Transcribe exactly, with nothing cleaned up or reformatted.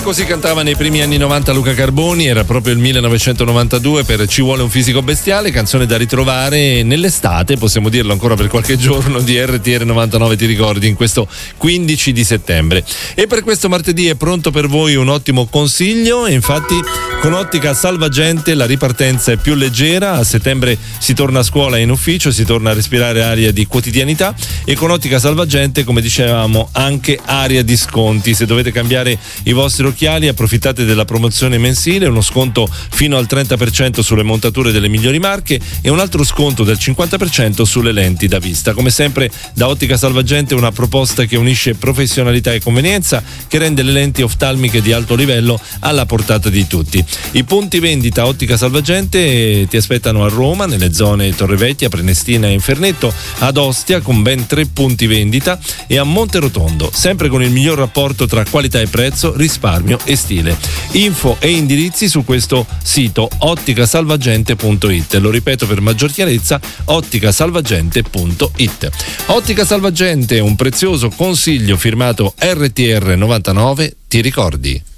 Così cantava nei primi anni novanta Luca Carboni, era proprio il millenovecentonovantadue per Ci vuole un fisico bestiale, canzone da ritrovare nell'estate, possiamo dirlo ancora per qualche giorno, di R T R novantanove, ti ricordi, in questo quindici di settembre. E per questo martedì è pronto per voi un ottimo consiglio, e infatti con Ottica Salvagente la ripartenza è più leggera, a settembre si torna a scuola e in ufficio, si torna a respirare aria di quotidianità, e con Ottica Salvagente, come dicevamo, anche aria di sconti. Se dovete cambiare i vostri occhiali, approfittate della promozione mensile, uno sconto fino al trenta per cento sulle montature delle migliori marche e un altro sconto del cinquanta per cento sulle lenti da vista. Come sempre da Ottica Salvagente una proposta che unisce professionalità e convenienza, che rende le lenti oftalmiche di alto livello alla portata di tutti. I punti vendita Ottica Salvagente ti aspettano a Roma, nelle zone Torrevecchia, Prenestina e Infernetto, ad Ostia con ben tre punti vendita, e a Monterotondo, sempre con il miglior rapporto tra qualità e prezzo, risparmio e stile. Info e indirizzi su questo sito otticasalvagente punto it. Lo ripeto per maggior chiarezza, otticasalvagente punto it. Ottica Salvagente, un prezioso consiglio firmato R T R novantanove, ti ricordi?